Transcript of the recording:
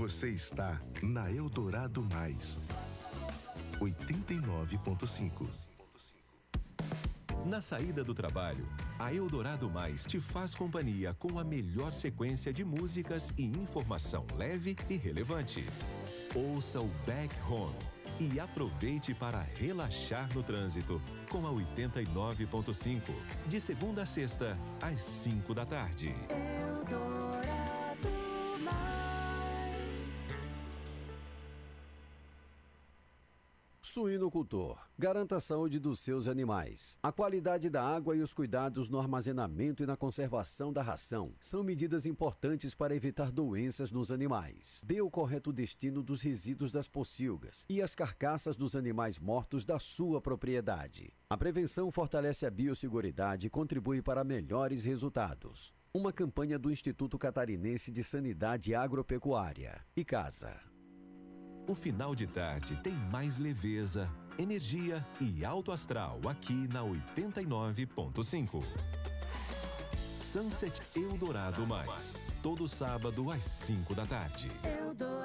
Você está na Eldorado Mais 89.5. Na saída do trabalho, a Eldorado Mais te faz companhia com a melhor sequência de músicas e informação leve e relevante. Ouça o Back Home e aproveite para relaxar no trânsito com a 89.5, de segunda a sexta, às 5 da tarde. Suinocultor. Garanta a saúde dos seus animais. A qualidade da água e os cuidados no armazenamento e na conservação da ração são medidas importantes para evitar doenças nos animais. Dê o correto destino dos resíduos das pocilgas e as carcaças dos animais mortos da sua propriedade. A prevenção fortalece a biosseguridade e contribui para melhores resultados. Uma campanha do Instituto Catarinense de Sanidade Agropecuária. ICASA. O final de tarde tem mais leveza, energia e alto astral aqui na 89.5. Sunset Eldorado Mais, todo sábado às 5 da tarde.